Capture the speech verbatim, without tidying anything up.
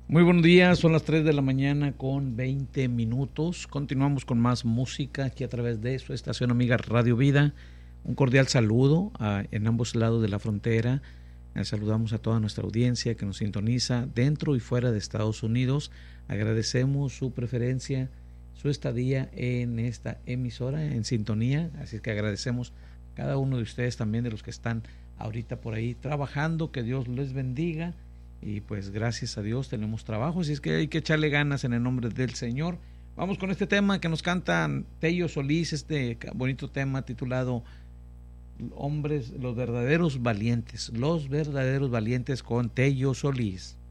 Muy buenos días, son las tres de la mañana con veinte minutos. Continuamos con más música aquí a través de su estación amiga Radio Vida. Un cordial saludo a, en ambos lados de la frontera. Eh, saludamos a toda nuestra audiencia que nos sintoniza dentro y fuera de Estados Unidos. Agradecemos su preferencia, su estadía en esta emisora, en sintonía. Así que agradecemos a cada uno de ustedes, también de los que están ahorita por ahí trabajando. Que Dios les bendiga. Y pues gracias a Dios tenemos trabajo, así es que hay que echarle ganas en el nombre del Señor. Vamos con este tema que nos cantan Tello Solís, este bonito tema titulado Hombres, los verdaderos valientes, los verdaderos valientes con Tello Solís.